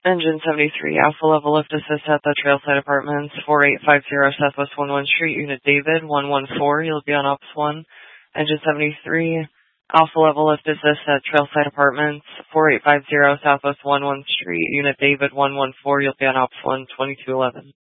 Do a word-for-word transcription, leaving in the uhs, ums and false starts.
Engine seventy-three, Alpha Level Lift Assist at the Trailside Apartments, four eight five zero Southwest eleventh Street, Unit David, one one four, you'll be on Ops one. Engine seventy-three, Alpha Level Lift Assist at Trailside Apartments, four eight five zero Southwest eleventh Street, Unit David, one one four, you'll be on Ops one, twenty-two eleven.